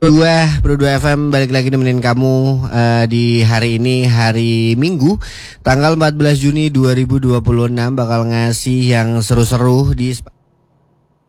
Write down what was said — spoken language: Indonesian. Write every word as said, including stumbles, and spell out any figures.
Dua, Pro dua F M balik lagi nemenin kamu uh, di hari ini, hari Minggu tanggal empat belas Juni dua ribu dua puluh enam, bakal ngasih yang seru-seru di